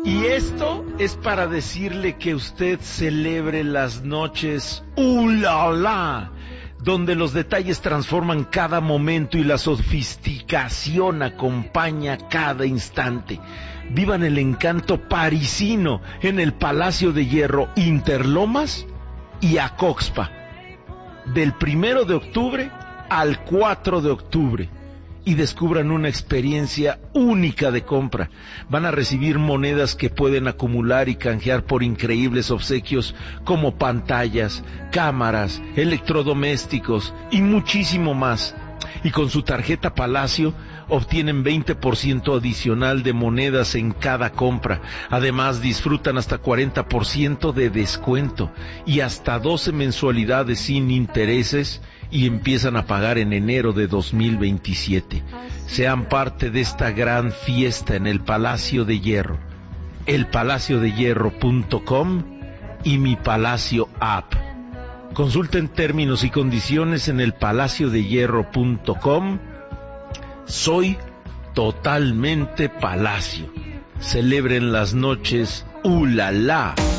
Y esto es para decirle que usted celebre las noches ¡ulala!, donde los detalles transforman cada momento y la sofisticación acompaña cada instante. Vivan el encanto parisino en el Palacio de Hierro Interlomas y Acoxpa, del 1 de octubre al 4 de octubre. Y descubran una experiencia única de compra. Van a recibir monedas que pueden acumular y canjear por increíbles obsequios como pantallas, cámaras, electrodomésticos y muchísimo más. Y con su tarjeta Palacio obtienen 20% adicional de monedas en cada compra. Además disfrutan hasta 40% de descuento y hasta 12 mensualidades sin intereses, y empiezan a pagar en enero de 2027. Sean parte de esta gran fiesta en el Palacio de Hierro, elpalaciodehierro.com y Mi Palacio App. Consulten términos y condiciones en elpalaciodehierro.com. Soy totalmente Palacio. Celebren las noches ¡ulala!